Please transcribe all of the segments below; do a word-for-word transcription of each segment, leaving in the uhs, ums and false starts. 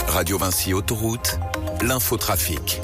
Radio Vinci Autoroute, l'infotrafic.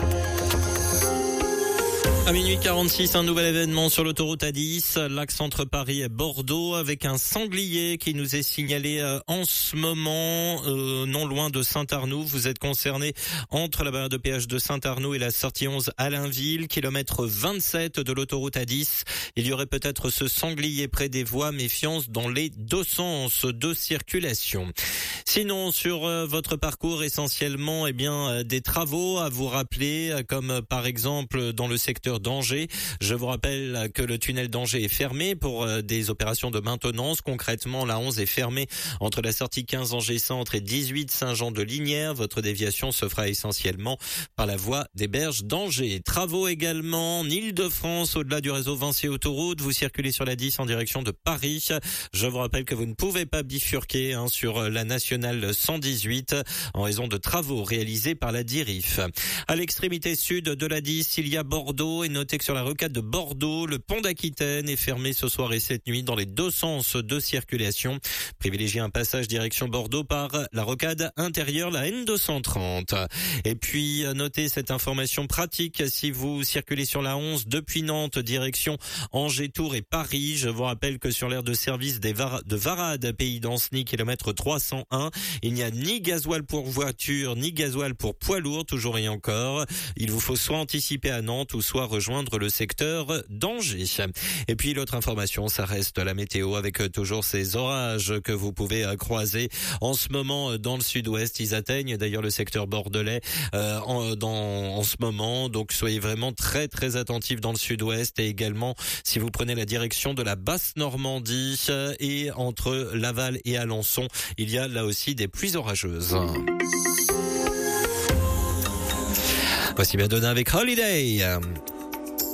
À minuit quarante-six, un nouvel événement sur l'autoroute A dix, l'axe entre Paris et Bordeaux, avec un sanglier qui nous est signalé euh, en ce moment, euh, non loin de Saint-Arnoux. Vous êtes concerné entre la barrière de péage de Saint-Arnoux et la sortie onze Allainville, kilomètre vingt-sept de l'autoroute A dix. Il y aurait peut-être ce sanglier près des voies, méfiance dans les deux sens de circulation. Sinon, sur euh, votre parcours, essentiellement, eh bien, euh, des travaux à vous rappeler, euh, comme euh, par exemple dans le secteur d'Angers. Je vous rappelle que le tunnel d'Angers est fermé pour euh, des opérations de maintenance. Concrètement, la onze est fermée entre la sortie quinze Angers Centre et dix-huit Saint-Jean-de-Lignières. Votre déviation se fera essentiellement par la voie des berges d'Angers. Travaux également en Île-de-France, au-delà du réseau Vinci Autoroute. Vous circulez sur la dix en direction de Paris. Je vous rappelle que vous ne pouvez pas bifurquer hein, sur la nationale cent dix-huit en raison de travaux réalisés par la D I R I F. À l'extrémité sud de la dix, il y a Bordeaux. Et notez que sur la rocade de Bordeaux, le pont d'Aquitaine est fermé ce soir et cette nuit dans les deux sens de circulation. Privilégiez un passage direction Bordeaux par la rocade intérieure, la N deux cent trente. Et puis, notez cette information pratique si vous circulez sur la onze depuis Nantes, direction Angers-Tours et Paris. Je vous rappelle que sur l'aire de service des Var- de Varade, pays d'Anceny, kilomètre trois cent un, il n'y a ni gasoil pour voiture, ni gasoil pour poids lourd, toujours et encore. Il vous faut soit anticiper à Nantes ou soit rejoindre le secteur d'Angers. Et puis l'autre information, ça reste la météo avec toujours ces orages que vous pouvez croiser en ce moment dans le sud-ouest. Ils atteignent d'ailleurs le secteur bordelais euh, en, dans, en ce moment. Donc soyez vraiment très très attentifs dans le sud-ouest et également si vous prenez la direction de la Basse-Normandie et entre Laval et Alençon, il y a là aussi des pluies orageuses. Voici Madonna avec Holiday.